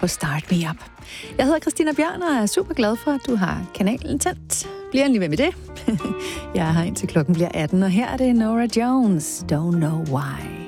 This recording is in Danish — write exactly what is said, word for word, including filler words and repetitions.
på Start Me Up. Jeg hedder Christina Bjørn og er super glad for, at du har kanalen tændt. Bliv endelig ved med det. Jeg er her indtil klokken bliver atten, og her er det Norah Jones, Don't Know Why.